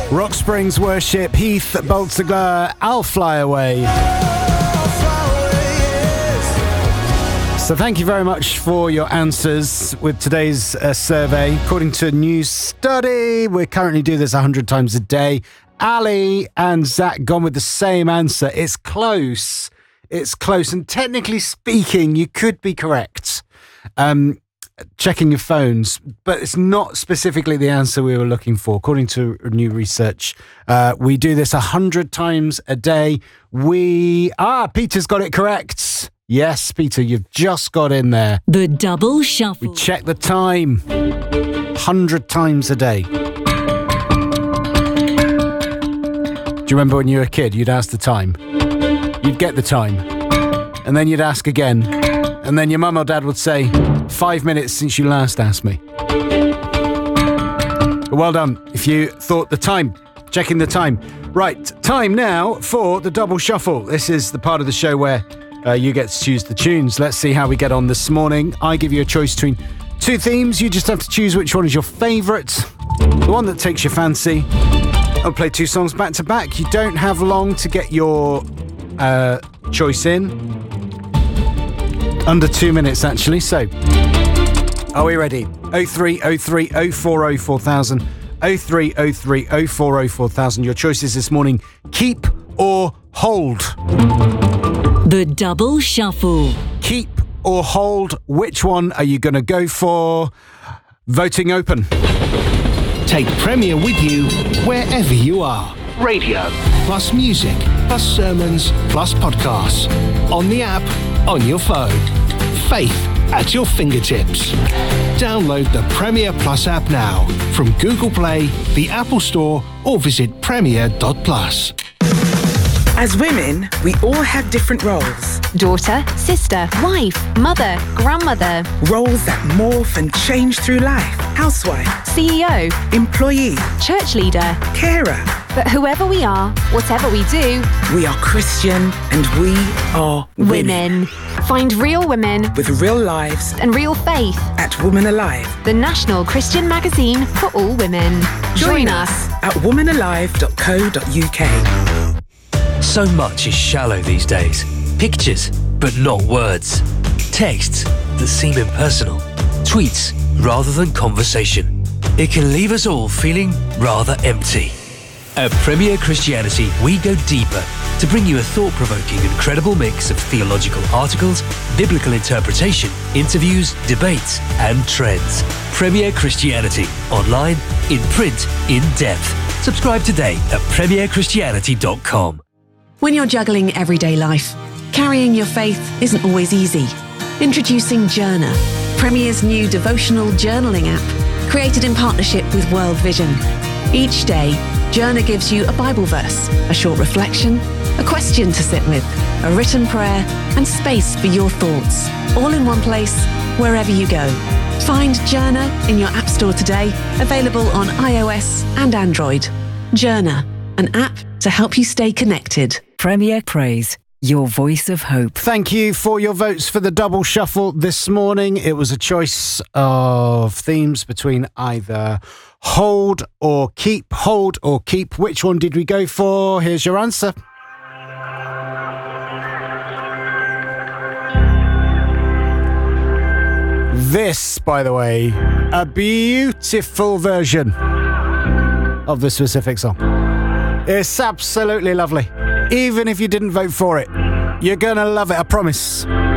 Rock Springs Worship, Heath Boltzegler, I'll Fly Away. So thank you very much for your answers with today's survey. According to a new study, we currently do this 100 times a day. Ali and Zach gone with the same answer. It's close. It's close. And technically speaking, you could be correct. Checking your phones, but it's not specifically the answer we were looking for. According to new research, we do this 100 times a day. Peter's got it correct. Yes, Peter, you've just got in there. The double shuffle. We check the time 100 times a day. Do you remember when you were a kid, you'd ask the time? You'd get the time. And then you'd ask again. And then your mum or dad would say, 5 minutes since you last asked me. Well done if you thought the time. Checking the time. Right, time now for the double shuffle. This is the part of the show where you get to choose the tunes. Let's see how we get on this morning. I give you a choice between two themes. You just have to choose which one is your favourite. The one that takes your fancy. I'll play two songs back to back. You don't have long to get your choice in. Under 2 minutes, actually. So, are we ready? 0303 040 4000. 0303 040 4000. Your choices this morning: keep or hold. The double shuffle. Keep or hold. Which one are you going to go for? Voting open. Take Premier with you wherever you are. Radio, plus music, plus sermons, plus podcasts. On the app, on your phone. Faith at your fingertips. Download the Premier Plus app now from Google Play, the Apple Store, or visit premier.plus. As women, we all have different roles. Daughter, sister, wife, mother, grandmother. Roles that morph and change through life. Housewife, CEO, employee, church leader, carer. But whoever we are, whatever we do, we are Christian and we are women. Find real women with real lives and real faith at Woman Alive, the national Christian magazine for all women. Join us at womanalive.co.uk. So much is shallow these days. Pictures, but not words. Texts that seem impersonal. Tweets rather than conversation. It can leave us all feeling rather empty. At Premier Christianity, we go deeper to bring you a thought-provoking and credible mix of theological articles, biblical interpretation, interviews, debates, and trends. Premier Christianity. Online, in print, in depth. Subscribe today at premierchristianity.com. When you're juggling everyday life, carrying your faith isn't always easy. Introducing Journer, Premier's new devotional journaling app, created in partnership with World Vision. Each day, Journer gives you a Bible verse, a short reflection, a question to sit with, a written prayer, and space for your thoughts, all in one place, wherever you go. Find Journer in your App Store today, available on iOS and Android. Journer, an app to help you stay connected. Premier Praise, your voice of hope. Thank you for your votes for the double shuffle this morning. It was a choice of themes between either hold or keep. Hold or keep. Which one did we go for? Here's your answer. This, by the way, a beautiful version of the specific song. It's absolutely lovely. Even if you didn't vote for it, you're gonna love it, I promise.